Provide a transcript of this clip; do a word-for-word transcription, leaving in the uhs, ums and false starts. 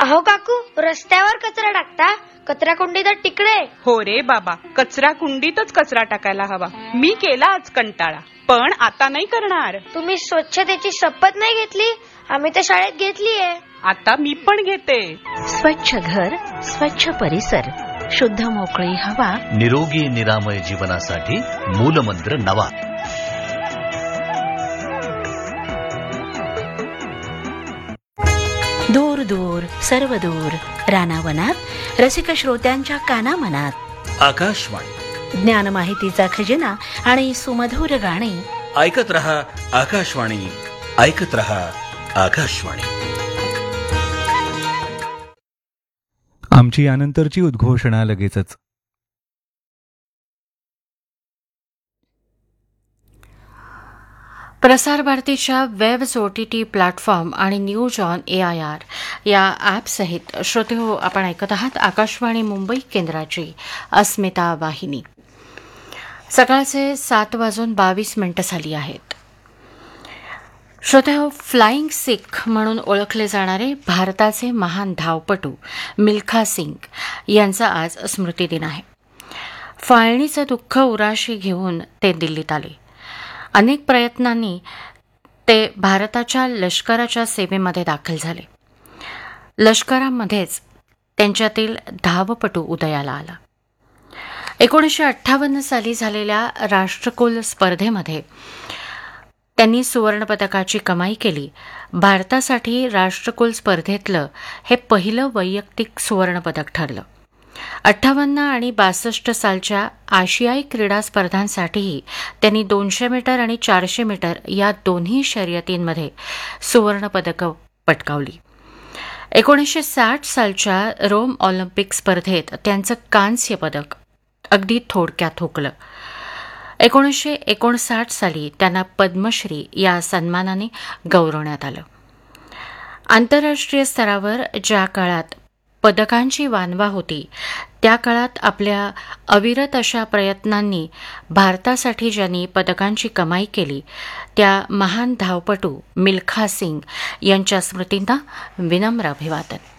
अहो काकू, रस्त्यावर कचरा टाकता, कचरा कुंडीत तिकडे. हो रे बाबा, कचरा कुंडीतच कचरा टाकायला हवा. मी केला आज कंटाळा, पण आता नाही करणार. तुम्ही स्वच्छतेची शपथ नाही घेतली? आम्ही तर शाळेत घेतलीये. आता मी पण घेते. स्वच्छ घर, स्वच्छ परिसर, शुद्ध मोकळी हवा, निरोगी निरामय जीवनासाठी मूलमंत्र नवा. दूर दूर सर्व दूर, रानावनात रसिक श्रोत्यांच्या कानामनात. आकाशवाणी, ज्ञान माहितीचा खजिना आणि सुमधुर गाणी. ऐकत रहा आकाशवाणी, ऐकत रहा आकाशवाणी. आमची यानंतरची उद्घोषणा लगेचच. प्रसार भारतीच्या web O T T platform आणि news on A I R या ॲपसहित श्रोते हो, आपण ऐकत आहात आकाशवाणी मुंबई केंद्राची अस्मिता वाहिनी. सकाळचे सात वाजून बावीस मिनिटं झाली आहेत. श्रोते हो, फ्लाइंग सिख म्हणून ओळखले जाणारे भारताचे महान धावपटू मिल्खा सिंग यांचा आज स्मृतिदिन आहे. फाळणीचं दुःख उराशी घेऊन ते दिल्लीत आले. अनेक प्रयत्नांनी ते भारताच्या लष्कराच्या सेवेमध्ये दाखल झाले. लष्करामध्येच त्यांच्यातील धावपटू उदयाला आला. एकोणीसशे अठ्ठावन्न साली झालेल्या राष्ट्रकुल स्पर्धेमध्ये त्यांनी सुवर्णपदकाची कमाई केली. भारतासाठी राष्ट्रकुल स्पर्धेतलं हे पहिलं वैयक्तिक सुवर्णपदक ठरलं. अठ्ठावन्न आणि बासष्ट सालच्या आशियाई क्रीडा स्पर्धांसाठीही त्यांनी दोनशे मीटर आणि चारशे मीटर या दोन्ही शर्यतींमध्ये सुवर्णपदकं पटकावली. एकोणीसशे साठ सालच्या रोम ऑलिम्पिक स्पर्धेत त्यांचं कांस्य पदक अगदी थोडक्यात हुकलं. एकोणीसशे एकोणसाठ साली त्यांना पद्मश्री या सन्मानाने गौरवण्यात आलं. आंतरराष्ट्रीय स्तरावर ज्या काळात पदकांची वानवा होती, त्या काळात आपल्या अविरत अशा प्रयत्नांनी भारतासाठी ज्यांनी पदकांची कमाई केली, त्या महान धावपटू मिल्खा सिंग यांच्या स्मृतींना विनम्र अभिवादन.